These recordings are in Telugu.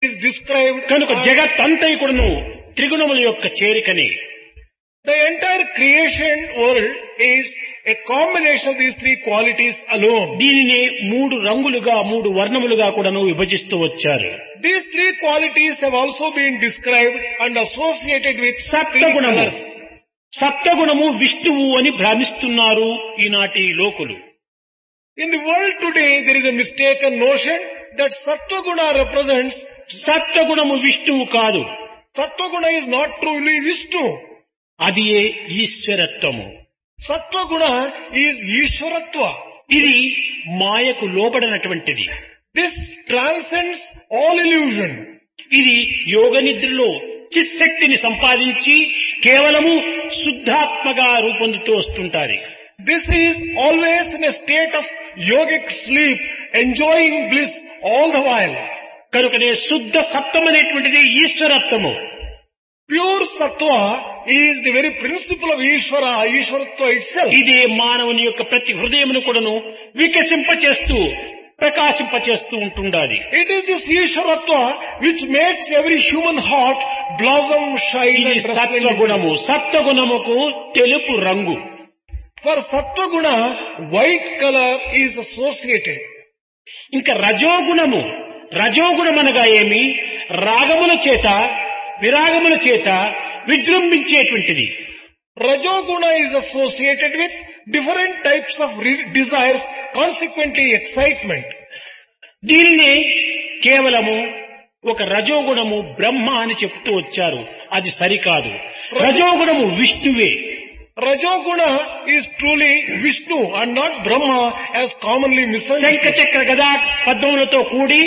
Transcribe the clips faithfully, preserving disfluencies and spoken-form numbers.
is described కనుక జగత్తంతయు కూడాను త్రిగుణముల యొక్క చేరికనే. the entire creation world is a combination of these three qualities alone. దీనిని మూడు రంగులుగా మూడు వర్ణములుగా కూడాను విభజిస్తూ వచ్చారు. These three qualities have also been described and associated with three సప్తగుణము colors. సప్తగుణము విష్ణువు అని భ్రమిస్తున్నారు ఈనాటి లోకులు. In the world today, there is a mistaken notion that Sattva-guna represents, సప్తగుణము విష్ణువు కాదు, Sattva-guna is not truly Vishnu. అది ఏ ఈశ్వరత్వము. Sattva-guna is Ishwaratva. ఇది మాయకు లోబడినటువంటిది. This transcends all illusion. ఇది యోగ నిద్రలో చిశక్తిని సంపాదించి కేవలము శుద్ధాత్మగా రూపొందుతూ వస్తుంటారు. This is always in a state of yogic sleep, enjoying bliss all the while. కనుకనే శుద్ధ సత్వం అనేటువంటిది ఈశ్వరత్వము. Pure Sattva is the very principle of Ishvara, Ishwaratva itself. ఇదే మానవుని యొక్క ప్రతి హృదయమును కూడాను వికసింపచేస్తూ ప్రకాశింపచేస్తూ ఉంటుండాలి. It is this Ishwaratva which makes every human heart blossom, shine ఇది and సత్వగుణము. resplendent. సత్వగుణముకు తెలుపు రంగు. For Sattva-guna, white color is associated. ఇంకా రజోగుణము. రజోగుణమనగా ఏమి? రాగముల చేత విరాగముల చేత విజృంభించేటువంటిది. Rajoguna is associated with different types of re- desires, consequently excitement. దీనిని కేవలము ఒక రజోగుణము బ్రహ్మ అని చెప్తూ వచ్చారు. అది సరికాదు. రజోగుణము విష్ణువే. Rajoguna is truly Vishnu and not Brahma as commonly శంఖ misunderstood. చక్ర గదా పద్మములతో కూడి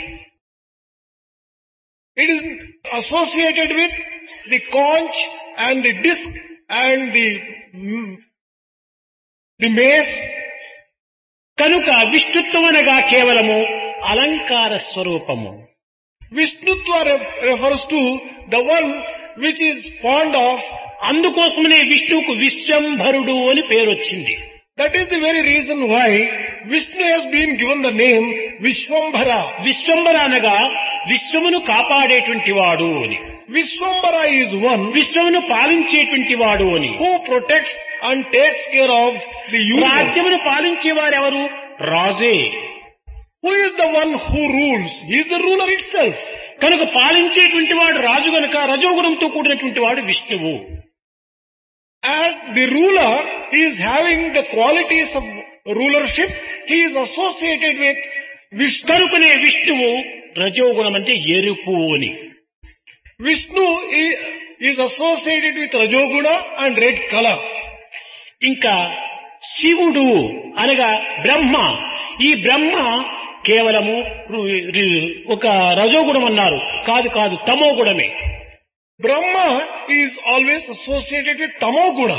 It is associated with the conch and the disc and the, mm, the mace. కనుక విష్ణుత్వం అనగా కేవలము అలంకార స్వరూపము. Vishnutva re- refers to the one which is fond of. అందుకోసమనే విష్ణువుకు విశ్వంభరుడు అని పేరు వచ్చింది. That is the very reason why Vishnu has been given the name Vishwambhara. Vishwambhara అనగా విశ్వమును కాపాడేటువంటి వాడు అని, Vishwambhara is one విశ్వమును పాలించేటువంటి వాడు అని. who protects and takes care of the universe. రాజ్యమును పాలించేవారు ఎవరు? రాజే. Who is the one who rules? He is the ruler itself. కనుక పాలించేటువంటి వాడు రాజు గనుక రజోగుణంతో కూడినటువంటి వాడు విష్ణువు. As the ruler is having the qualities of rulership, he is associated with Vishnu. కనుకనే విష్ణువు రజోగుణం అంటే ఎరుపు అని. Vishnu is, is associated with Rajoguna and red color. ఇంకా శివుడు అనగా బ్రహ్మ. ఈ బ్రహ్మ కేవలము రు- రు- ఒక రజోగుణం అన్నారు. కాదు కాదు తమోగుణమే. Brahma is always associated with Tamoguna.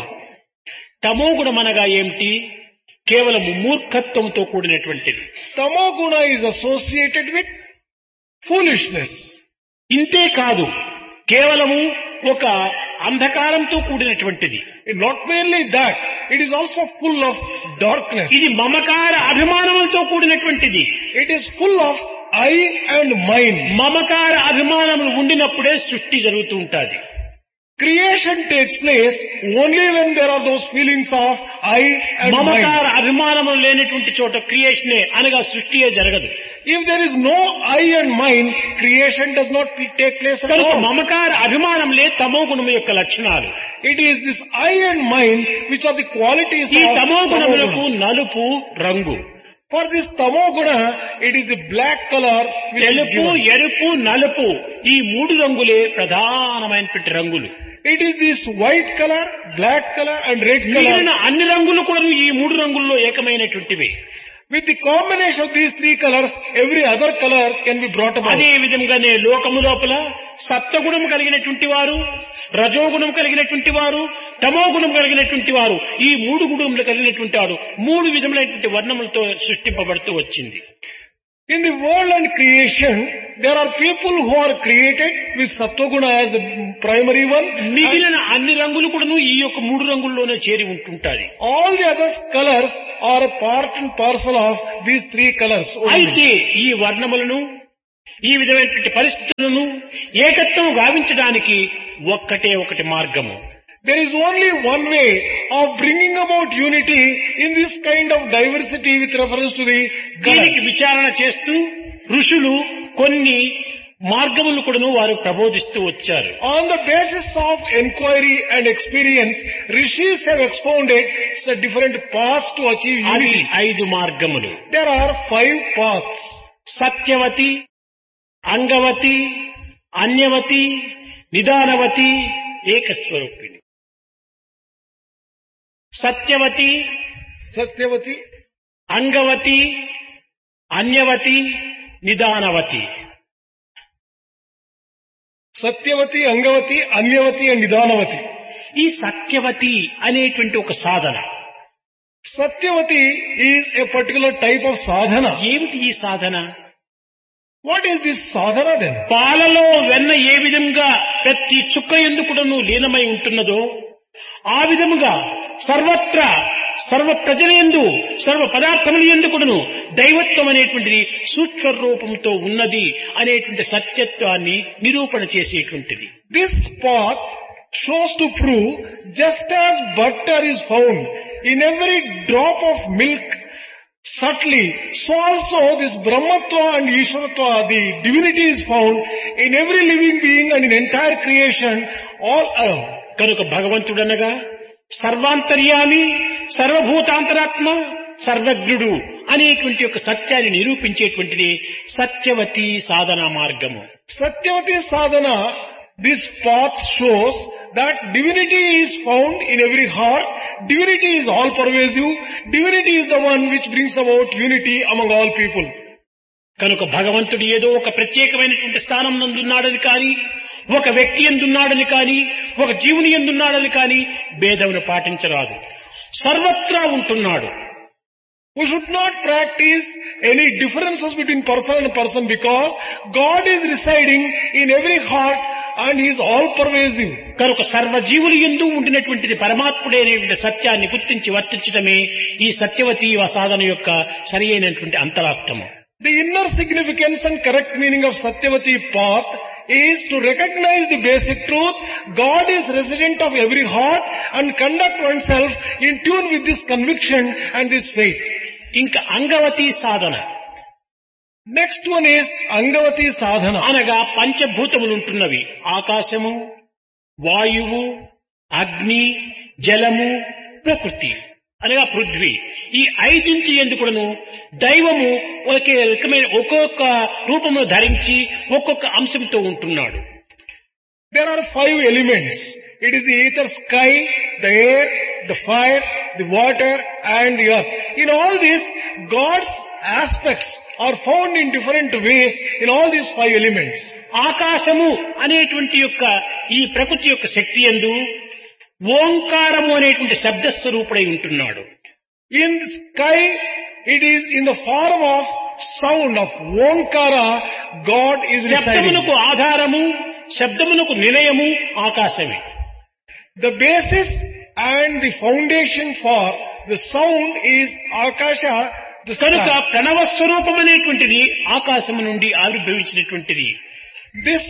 తమోగుణం అనగా ఏమిటి? కేవలము మూర్ఖత్వంతో కూడినటువంటిది. Tamoguna is associated with foolishness. ఇంతే కాదు, కేవలము ఒక అంధకారంతో కూడినటువంటిది. Not merely that, it is also full of darkness. ఇది మమకార అభిమానములతో కూడినటువంటిది. It is full of I and mine. మమకార అభిమానములు ఉండినప్పుడే సృష్టి జరుగుతూ ఉంటుంది. Creation takes place only when there are those feelings of I and mine. మమకార అభిమానములు లేనటువంటి చోట క్రియేషనే అనగా సృష్టియే జరగదు. If there is no I and mine, creation does not take place at కనుక all. మమకార అభిమానములే తమో గుణము యొక్క లక్షణాలు. It is this I and mine which are the qualities ఈ of తమో గుణములకు Tamoguna. నలుపు రంగు, For this Tamoguna, it is the black color which is తెలుపు, given. ఎరుపు, నలుపు ఈ మూడు రంగులే ప్రధానమైనటువంటి రంగులు. It is this white color, black color and red మిగిలిన color. అన్ని రంగులు కూడా ఈ మూడు రంగుల్లో ఏకమైనటువంటివి. With the combination of these three colors, every other color can be brought about. అదే విధంగానే లోకము లోపల సప్తగుణం కలిగినటువంటి వారు, రజోగుణం కలిగినటువంటి వారు, తమో గుణం కలిగినటువంటి వారు, ఈ మూడు గుణములు కలిగినటువంటి వారు మూడు విధములైనటువంటి వర్ణములతో సృష్టింపబడుతూ వచ్చింది. In the world and creation, there are people who are created with Sattva-guna as the primary one. మిగిలిన అన్ని రంగులు కూడాను ఈ యొక్క మూడు రంగుల్లోనే చేరి ఉంటుంటాయి. All the other colors are a part and parcel of these three colors. only. అయితే ఈ వర్ణములను, ఈ విధమైనటువంటి పరిస్థితులను ఏకత్వం గావించడానికి ఒక్కటే ఒకటి మార్గము. There is only one way of bringing about unity in this kind of diversity with reference to the దీనికి color. విచారణ చేస్తూ ఋషులు కొన్ని మార్గములు కూడాను వారు ప్రబోధిస్తూ వచ్చారు. On the basis of inquiry and experience, rishis have expounded the different paths to achieve అది unity. ఐదు మార్గములు. There are five paths. Satyavathi, Angavati, అన్యవతి, నిదానవతి, ఏకస్వరూపిణి. Satyavathi, Satyavati, Angavati, అన్యవతి, నిదానవతి. Satyavati, Angavati, Anyavati and Nidanavati. ఈ సత్యవతి అనేటువంటి ఒక సాధన. Satyavati is a particular type of sadhana. ఏమిటి ఈ సాధన? What is this sadhana then? పాలలో వెన్న ఏ విధంగా ప్రతి చుక్క ఎందుకుడను లీనమై ఉంటున్నదో ఆ విధముగా సర్వత్రా సర్వ ప్రజలందు సర్వ పదార్థముల ఎందుకుడను దైవత్వం అనేటువంటిది సూక్ష్మ రూపంతో ఉన్నది అనేటువంటి సత్యత్వాన్ని నిరూపణ చేసేటువంటిది. This path shows to prove just as butter is found in every drop of milk subtly, so also this Brahmatva and Ishwaratva, the divinity is found in every living being and in entire creation all around. కనుక భగవంతుడనగా సర్వాంతర్యామి, సర్వభూతాంతరాత్మ, సర్వజ్ఞుడు అనేటువంటి ఒక సత్యాన్ని నిరూపించేటువంటిది సత్యవతి సాధనా మార్గము. Satyavati sadhana, this path shows that divinity is found in every heart, divinity is all pervasive, divinity is the one which brings about unity among all people. కనుక భగవంతుడు ఏదో ఒక ప్రత్యేకమైనటువంటి స్థానం నందున్నాడని కానీ, ఒక వ్యక్తి ఎందున్నాడని కానీ, ఒక జీవుని ఎందున్నాడని కానీ భేదమును పాటించరాదు. సర్వత్రా ఉంటున్నాడు. We should not practice any differences between person and person because God is residing in every heart and He is all pervasive. కనుక సర్వజీవులు ఎందు ఉండినటువంటిది పరమాత్ముడైనటువంటి సత్యాన్ని గుర్తించి వర్తించడమే ఈ సత్యవతి సాధన యొక్క సరి అయినటువంటి అంతరార్థము. The inner significance and correct meaning of Satyavati path is to recognize the basic truth. God is resident of every heart and conduct oneself in tune with this conviction and this faith. ఇంకా అంగవతి సాధన. Next one is Angavati sadhana. అనగా పంచభూతములు ఉంటున్నవి. ఆకాశము, వాయువు, అగ్ని, జలము, ప్రకృతి అనగా పృథ్వీ. ఈ ఐదింటి ఎందుకును దైవము ఒకే రకమైన ఒక్కొక్క రూపమును ధరించి ఒక్కొక్క అంశంతో ఉంటున్నాడు. There are five elements. It is the ether, sky, the air, the fire, the water and the earth. In all these, God's aspects are found in different ways in all these five elements. ఆకాశము అనేటువంటి యొక్క ఈ ప్రకృతి యొక్క శక్తి యందు ఓంకారము అనేటువంటి శబ్దస్వరూపుడై ఉంటున్నాడు. In the sky, it is in the form of sound of Omkara, God is residing. శబ్దమునకు ఆధారము, శబ్దమునకు నిలయము ఆకాశమే. The basis and the foundation for the sound is Akasha, the కనుక sky. ప్రణవ స్వరూపం అనేటువంటిది ఆకాశము నుండి ఆవిర్భవించినటువంటిది. This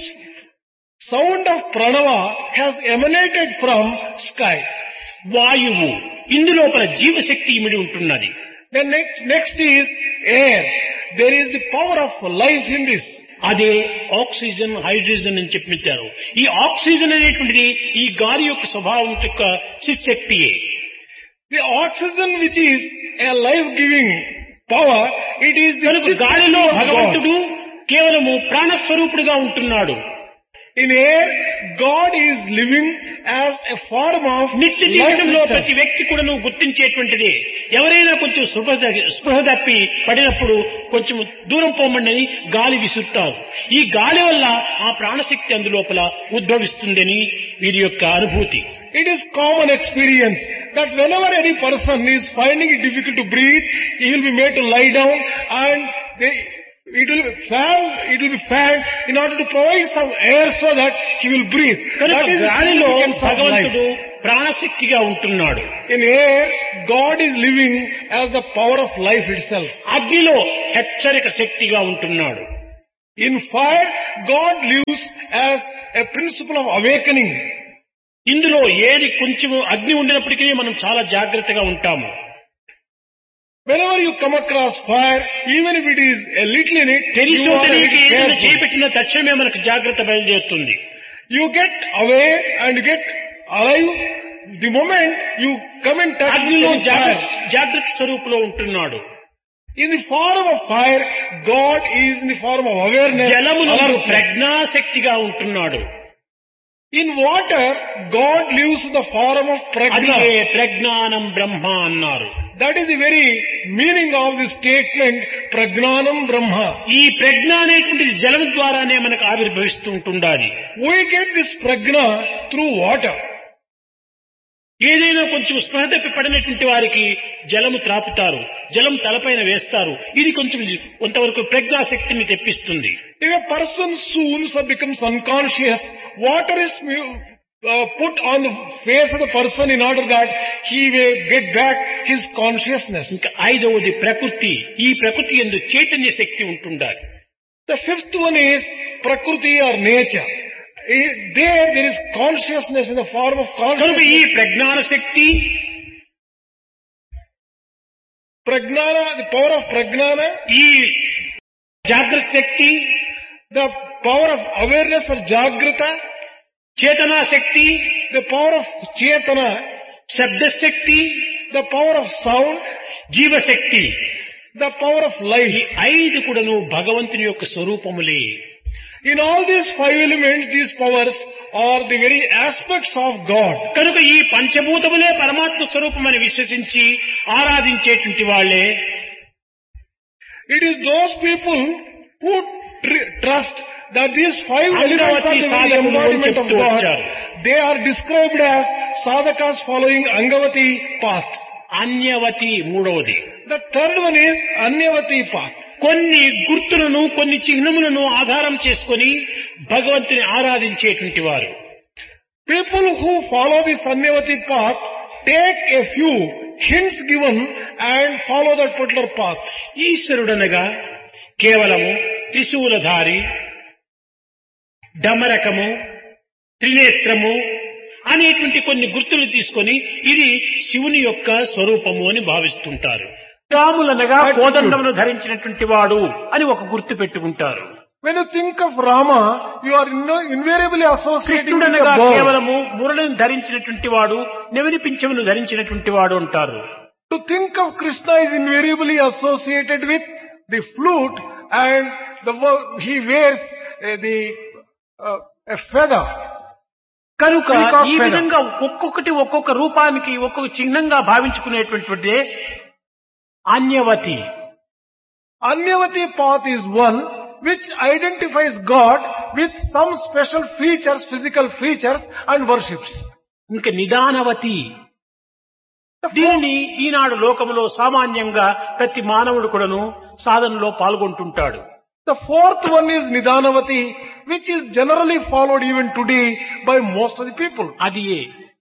sound of Pranava has emanated from sky. వాయువు ఇందులోపల జీవశక్తి ఇమిడి ఉంటున్నది. Then next, next is air. There is the power of life in this. అదే ఆక్సిజన్, హైడ్రోజన్ అని చెప్పిచ్చారు. ఈ ఆక్సిజన్ అనేటువంటిది ఈ గాలి యొక్క స్వభావం యొక్క శక్తియే. The oxygen which is a life-giving power, it is the కనుక గాలిలో భగవంతుడు కేవలము ప్రాణస్వరూపుడుగా ఉంటున్నాడు. In air, God is living as a form of నిత్య life జీవితంలో itself. ప్రతి వ్యక్తి కూడాను గుర్తించేటువంటిది. ఎవరైనా కొంచెం స్పృహ స్పృహ తప్పి పడినప్పుడు కొంచెం దూరం పోమండి గాలి విసురుతారు. ఈ గాలి వల్ల ఆ ప్రాణశక్తి అందులోపల ఉద్భవిస్తుందని వీరి యొక్క అనుభూతి. It is common experience that whenever any person is finding it difficult to breathe, he will be made to lie down and they, it will be fanned, it will be fanned in order to provide some air so that he will breathe. కనుక That is the గాలిలో significance of భగవంతుడు life. ప్రాణశక్తిగా ఉంటున్నాడు. In air, God is living as the power of life itself. అగ్నిలో హెచ్చరిక శక్తిగా ఉంటున్నాడు. In fire, God lives as a principle of awakening. ఇందులో ఏది కొంచెము అగ్ని ఉండినప్పటికీ మనం చాలా జాగ్రత్తగా ఉంటాము. Whenever you come across fire, even if it is a little in it, తెలిసి you are a తెలియక little ఏదైనా careful. చేపెట్టిన తక్షణమే మనకు జాగ్రత్త బయలుదేరుతుంది. You get aware and get alive the moment you come in touch with అగ్నిలో the జాగ్రత్త fire. జాగ్రత్త స్వరూపులో ఉంటున్నాడు. In the form of fire, God is in the form of awareness. జలములో alertness. ప్రజ్ఞాశక్తిగా ఉంటున్నాడు. In water, God lives in the form of అదే prajna. ప్రజ్ఞానం బ్రహ్మ అన్నారు. That is the very meaning of the statement, Prajnanam Brahma. ఈ ప్రజ్ఞ అనేటువంటిది జలం ద్వారానే మనకు ఆవిర్భవిస్తూ ఉంటుండాలి. We get this prajna through water. ఏదైనా కొంచెం స్పృహ తప్పి పడినటువంటి వారికి జలము త్రాపుతారు, జలం తలపైన వేస్తారు. ఇది కొంచెం కొంతవరకు ప్రజ్ఞాశక్తిని తెప్పిస్తుంది. If a person soon becomes unconscious, water is uh, put on the face of the person in order that he may get back his consciousness. ఇంకా ఐదవది ప్రకృతి. ఈ ప్రకృతి యందు చైతన్య శక్తి ఉంటుండాలి. The fifth one is Prakriti or nature. Eh, There, there is consciousness in the form of కనుక ఈ consciousness. ప్రజ్ఞాన Shakti, Prajnana, the power of Prajnana, ఈ జాగ్రత్త శక్తి, the power of awareness or Jagrata, చేతనా Shakti, the power of Chetana, శబ్దశక్తి, the power of sound, జీవశక్తి, the power of ఈ life. ఐదు కూడాను భగవంతుని యొక్క స్వరూపములే. In all these five elements, these powers are the very aspects of God. కనుక ఈ పంచభూతములే పరమాత్మ స్వరూపమని విశ్వసించి ఆరాధించేటువంటి వాళ్ళే It is those people who tr- trust that these five elements are the very embodiment of God. They are described as sadhakas following Angavati path. అన్యవతి మూడవది. The third one is Anyavati path. కొన్ని గుర్తులను, కొన్ని చిహ్నములను ఆధారం చేసుకొని భగవంతుని ఆరాధించేటువంటి వారు. People who follow this Anyavati path take a few hints given and follow that particular path. ఈశ్వరుడనగా కేవలము త్రిశూలధారి, డమరకము, త్రినేత్రము అనేటువంటి కొన్ని గుర్తులు తీసుకొని ఇది శివుని యొక్క స్వరూపము అని భావిస్తుంటారు. రాములనగా కోదండమును ధరించినటువంటి వాడు అని ఒక గుర్తు పెట్టుకుంటారు. When you think of Rama, you are inno- invariably associating with కృష్ణుడనగా a bow. కేవలము మురళిని ధరించినటువంటి వాడు, నెవరి పింఛమును ధరించినటువంటి వాడు అంటారు. To think of Krishna is invariably associated with the flute and the wo- he wears uh, the uh, a feather. కనుక Peacock ఈ feather. విధంగా ఒక్కొక్కటి ఒక్కొక్క రూపానికి ఒక్కొక్క చిహ్నంగా భావించుకునేటువంటిదే అన్యవతి. Anyavati path is one which identifies God with some special features, physical features and worships. ఇంకా నిదానవతి. దీనిని ఈనాడు లోకములో సామాన్యంగా ప్రతి మానవుడు కూడాను సాధనలో పాల్గొంటుంటాడు. The fourth one is Nidanavati, which is generally followed even today by most of the people. అది